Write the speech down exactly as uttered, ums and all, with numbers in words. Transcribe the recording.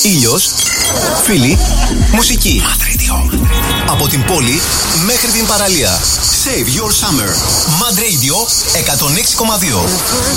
ήλιος, φίλοι, μουσική. Mad Radio. Από την πόλη μέχρι την παραλία. Save your summer. Mad Radio εκατόν έξι κόμμα δύο.